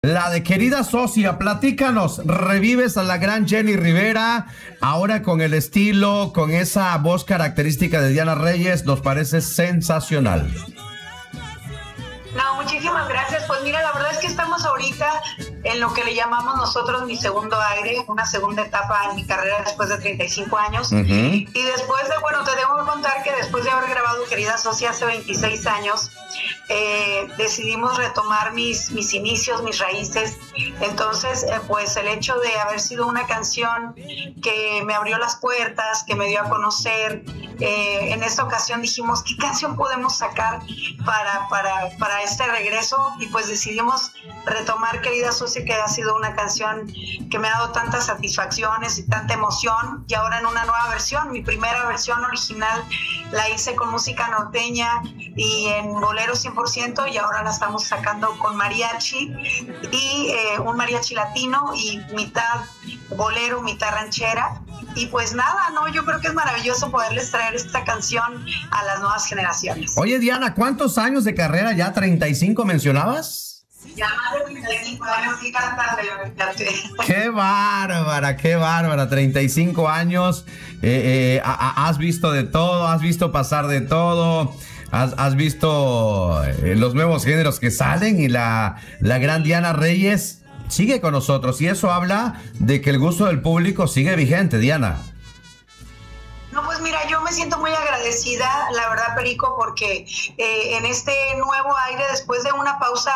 La de querida socia, platícanos, revives a la gran Jenny Rivera, ahora con el estilo, con esa voz característica de Diana Reyes, nos parece sensacional. No, muchísimas gracias. Pues mira, la verdad es que estamos ahorita en lo que le llamamos nosotros mi segundo aire, una segunda etapa en mi carrera después de 35 años. Y después de, bueno, te debo contar que después de haber grabado Querida Socia hace 26 años, decidimos retomar mis inicios, mis raíces. Entonces, pues el hecho de haber sido una canción que me abrió las puertas, que me dio a conocer, en esta ocasión dijimos, ¿qué canción podemos sacar para este regreso? Y pues decidimos retomar Querida Socia, que ha sido una canción que me ha dado tantas satisfacciones y tanta emoción, y ahora en una nueva versión. Mi primera versión original la hice con música norteña y en bolero 100%, y ahora la estamos sacando con mariachi y un mariachi latino y mitad bolero, mitad ranchera. Y pues nada, no, yo creo que es maravilloso poderles traer esta canción a las nuevas generaciones. Oye, Diana, ¿cuántos años de carrera ya? ¿35 mencionabas? Ya más de 35 años y cantando, Qué bárbara, 35 años, has visto de todo, has visto pasar de todo, has visto los nuevos géneros que salen, y la gran Diana Reyes sigue con nosotros, y eso habla de que el gusto del público sigue vigente, Diana. No, pues mira, yo me siento muy agradecida, la verdad, Perico, porque en este nuevo aire, después de una pausa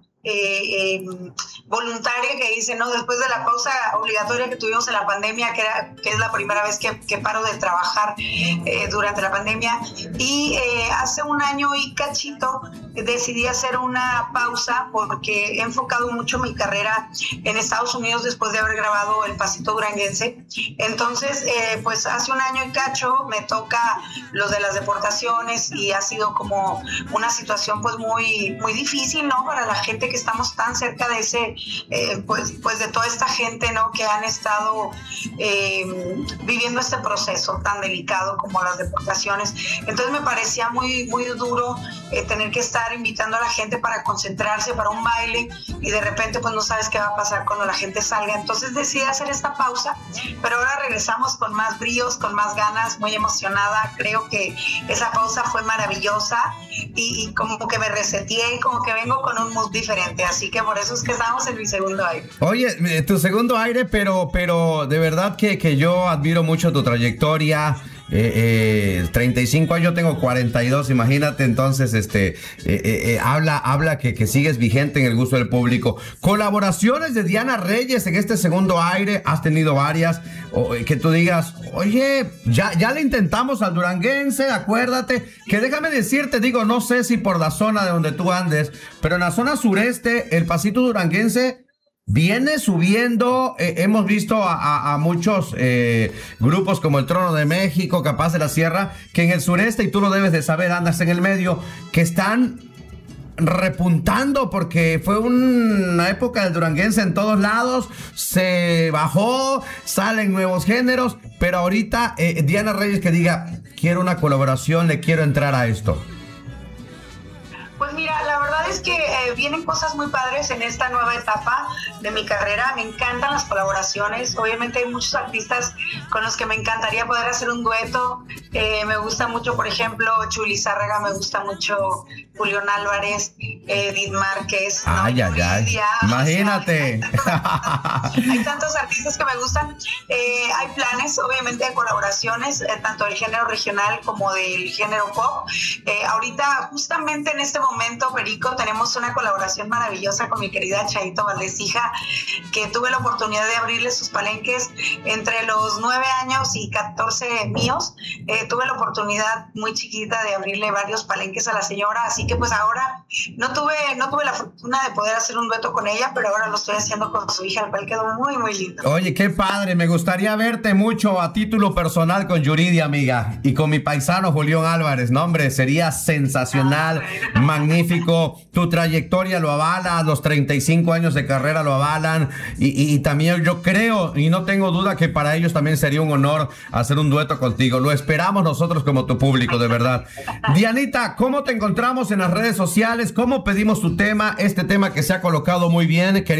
voluntaria que hice, ¿no? Después de la pausa obligatoria que tuvimos en la pandemia, que es la primera vez que paro de trabajar durante la pandemia, y hace un año y cachito decidí hacer una pausa porque he enfocado mucho mi carrera en Estados Unidos después de haber grabado El Pasito Duranguense. Entonces, pues hace un año y cacho me toca lo de las deportaciones, y ha sido como una situación pues muy, muy difícil, ¿no? Para la gente que estamos tan cerca de ese, pues de toda esta gente, ¿no? Que han estado viviendo este proceso tan delicado como las deportaciones. Entonces me parecía muy, muy duro tener que estar invitando a la gente para concentrarse para un baile, y de repente pues no sabes qué va a pasar cuando la gente salga. Entonces decidí hacer esta pausa, pero ahora regresamos con más bríos, con más ganas, muy emocionada. Creo que esa pausa fue maravillosa, y como que me reseteé, y como que vengo con un mood diferente, así que por eso es que estamos en mi segundo aire. Oye, tu segundo aire, pero de verdad que yo admiro mucho tu trayectoria. 35 años, yo tengo 42, imagínate. Entonces habla que sigues vigente en el gusto del público. Colaboraciones de Diana Reyes en este segundo aire, has tenido varias, que tú digas, oye, ya le intentamos al duranguense, acuérdate, que déjame decirte, digo, no sé si por la zona de donde tú andes, pero en la zona sureste, el pasito duranguense viene subiendo. Hemos visto a muchos grupos como el Trono de México, Capaz de la Sierra, que en el sureste, y tú lo debes de saber, andas en el medio, que están repuntando, porque fue una época del duranguense en todos lados, se bajó, salen nuevos géneros, pero ahorita Diana Reyes que diga, quiero una colaboración, le quiero entrar a esto. Pues mira, la verdad es que vienen cosas muy padres en esta nueva etapa de mi carrera. Me encantan las colaboraciones. Obviamente hay muchos artistas con los que me encantaría poder hacer un dueto. Me gusta mucho, por ejemplo, Chuli Zárraga, me gusta mucho Julián Álvarez, Edith Márquez. Ay. Imagínate. O sea, hay tantos artistas que me gustan. Hay planes, obviamente, de colaboraciones, tanto del género regional como del género pop. Ahorita, justamente en este momento, Perico, tenemos una colaboración maravillosa con mi querida Chaito Valdés Hija, que tuve la oportunidad de abrirle sus palenques entre los 9 años y 14 míos. Tuve la oportunidad muy chiquita de abrirle varios palenques a la señora, así que pues ahora no tuve la fortuna de poder hacer un dueto con ella, pero ahora lo estoy haciendo con su hija, el cual quedó muy, muy lindo. Oye, qué padre, me gustaría verte mucho a título personal con Yuridia, amiga, y con mi paisano Julián Álvarez. No, hombre, sería sensacional, magnífico. Tu trayectoria lo avala, los 35 años de carrera lo avalan, y también yo creo, y no tengo duda, que para ellos también sería un honor hacer un dueto contigo. Lo esperamos nosotros como tu público, de verdad. Dianita, ¿cómo te encontramos en las redes sociales? ¿Cómo pedimos tu tema, este tema que se ha colocado muy bien.